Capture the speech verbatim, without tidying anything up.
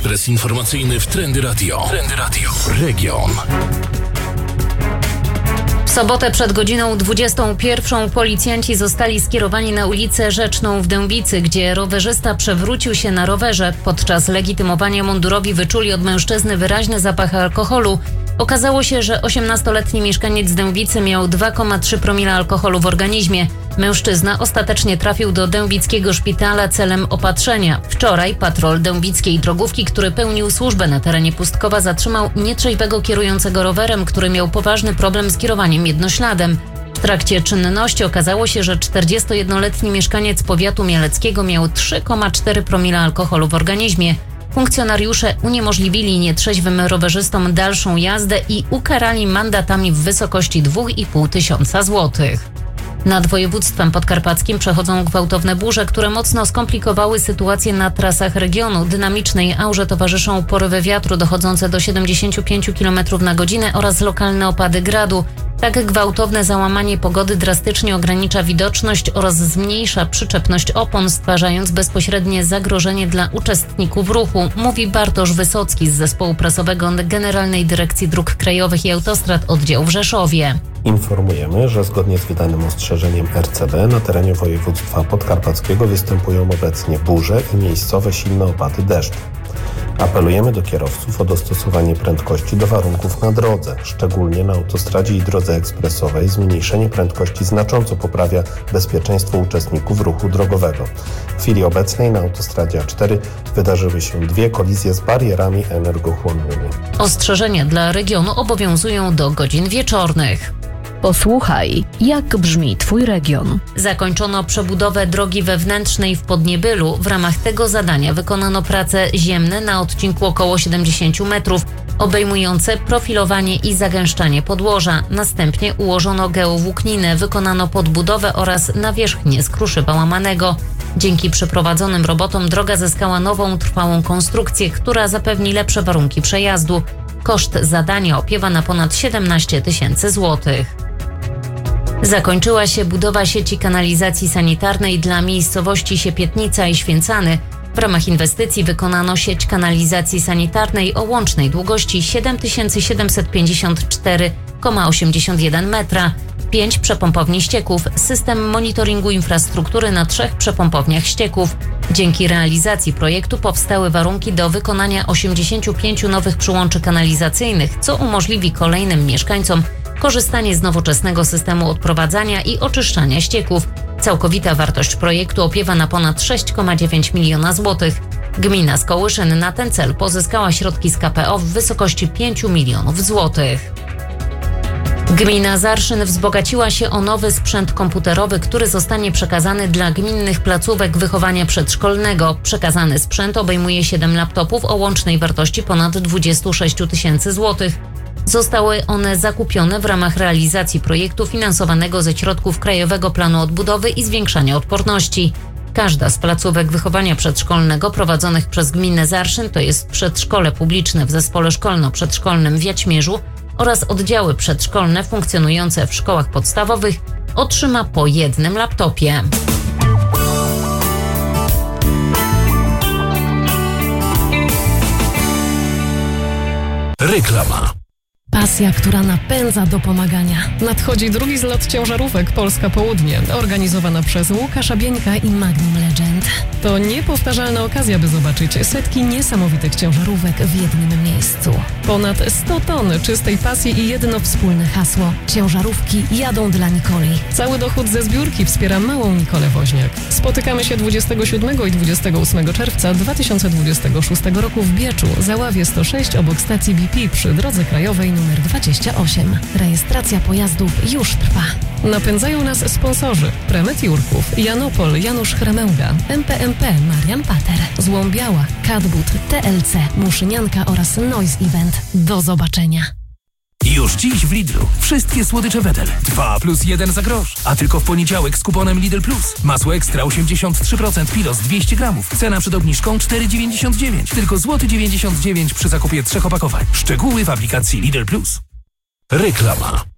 Ekspres informacyjny w Trendy Radio. Trendy Radio. Region. W sobotę przed godziną dwudziestą pierwszą policjanci zostali skierowani na ulicę Rzeczną w Dębicy, gdzie rowerzysta przewrócił się na rowerze. Podczas legitymowania mundurowi wyczuli od mężczyzny wyraźny zapach alkoholu. Okazało się, że osiemnastoletni mieszkaniec Dębicy miał dwa przecinek trzy promila alkoholu w organizmie. Mężczyzna ostatecznie trafił do dębickiego szpitala celem opatrzenia. Wczoraj patrol dębickiej drogówki, który pełnił służbę na terenie Pustkowa, zatrzymał nietrzeźwego kierującego rowerem, który miał poważny problem z kierowaniem jednośladem. W trakcie czynności okazało się, że czterdziestojednoletni mieszkaniec powiatu mieleckiego miał trzy przecinek cztery promila alkoholu w organizmie. Funkcjonariusze uniemożliwili nietrzeźwym rowerzystom dalszą jazdę i ukarali mandatami w wysokości dwa i pół tysiąca złotych. Nad województwem podkarpackim przechodzą gwałtowne burze, które mocno skomplikowały sytuację na trasach regionu. Dynamicznej aurze towarzyszą porywy wiatru dochodzące do siedemdziesiąt pięć kilometrów na godzinę oraz lokalne opady gradu. Tak gwałtowne załamanie pogody drastycznie ogranicza widoczność oraz zmniejsza przyczepność opon, stwarzając bezpośrednie zagrożenie dla uczestników ruchu, mówi Bartosz Wysocki z zespołu prasowego Generalnej Dyrekcji Dróg Krajowych i Autostrad oddział w Rzeszowie. Informujemy, że zgodnie z wydanym ostrzeżeniem R C D na terenie województwa podkarpackiego występują obecnie burze i miejscowe silne opady deszczu. Apelujemy do kierowców o dostosowanie prędkości do warunków na drodze, szczególnie na autostradzie i drodze ekspresowej. Zmniejszenie prędkości znacząco poprawia bezpieczeństwo uczestników ruchu drogowego. W chwili obecnej na autostradzie A cztery wydarzyły się dwie kolizje z barierami energochłonnymi. Ostrzeżenia dla regionu obowiązują do godzin wieczornych. Posłuchaj, jak brzmi Twój region. Zakończono przebudowę drogi wewnętrznej w Podniebylu. W ramach tego zadania wykonano prace ziemne na odcinku około siedemdziesiąt metrów, obejmujące profilowanie i zagęszczanie podłoża. Następnie ułożono geowłókninę, wykonano podbudowę oraz nawierzchnię z kruszywa łamanego. Dzięki przeprowadzonym robotom droga zyskała nową, trwałą konstrukcję, która zapewni lepsze warunki przejazdu. Koszt zadania opiewa na ponad siedemnaście tysięcy złotych. Zakończyła się budowa sieci kanalizacji sanitarnej dla miejscowości Siepietnica i Święcany. W ramach inwestycji wykonano sieć kanalizacji sanitarnej o łącznej długości siedem tysięcy siedemset pięćdziesiąt cztery przecinek osiemdziesiąt jeden metra, pięć przepompowni ścieków, system monitoringu infrastruktury na trzech przepompowniach ścieków. Dzięki realizacji projektu powstały warunki do wykonania osiemdziesięciu pięciu nowych przyłączy kanalizacyjnych, co umożliwi kolejnym mieszkańcom korzystanie z nowoczesnego systemu odprowadzania i oczyszczania ścieków. Całkowita wartość projektu opiewa na ponad sześć przecinek dziewięć miliona złotych. Gmina Skołyszyn na ten cel pozyskała środki z K P O w wysokości pięciu milionów złotych. Gmina Zarszyn wzbogaciła się o nowy sprzęt komputerowy, który zostanie przekazany dla gminnych placówek wychowania przedszkolnego. Przekazany sprzęt obejmuje siedem laptopów o łącznej wartości ponad dwadzieścia sześć tysięcy złotych. Zostały one zakupione w ramach realizacji projektu finansowanego ze środków Krajowego Planu Odbudowy i Zwiększania Odporności. Każda z placówek wychowania przedszkolnego prowadzonych przez gminę Zarszyn, to jest przedszkole publiczne w zespole szkolno-przedszkolnym w Jaćmierzu oraz oddziały przedszkolne funkcjonujące w szkołach podstawowych, otrzyma po jednym laptopie. Reklama. Pasja, która napędza do pomagania. Nadchodzi drugi zlot ciężarówek Polska Południe, organizowana przez Łukasza Bieńka i Magnum Legend. To niepowtarzalna okazja, by zobaczyć setki niesamowitych ciężarówek w jednym miejscu. Ponad sto ton czystej pasji i jedno wspólne hasło. Ciężarówki jadą dla Nikoli. Cały dochód ze zbiórki wspiera małą Nikolę Woźniak. Spotykamy się dwudziestego siódmego i dwudziestego ósmego czerwca dwa tysiące dwudziestego szóstego roku w Bieczu, Załawie sto sześć obok stacji B P przy drodze krajowej numer dwadzieścia osiem. Rejestracja pojazdów już trwa. Napędzają nas sponsorzy: Premet Jurków, Janopol, Janusz Chremęga, M P M P, Marian Pater, Złąbiała, Cadbud, T L C, Muszynianka oraz Noise Event. Do zobaczenia. Już dziś w Lidlu wszystkie słodycze Wedel. dwa plus jeden za grosz. A tylko w poniedziałek z kuponem Lidl Plus. Masło ekstra osiemdziesiąt trzy procent Pilos dwieście gramów. Cena przed obniżką cztery dziewięćdziesiąt dziewięć. Tylko złoty dziewięćdziesiąt dziewięć przy zakupie trzech opakowań. Szczegóły w aplikacji Lidl Plus. Reklama.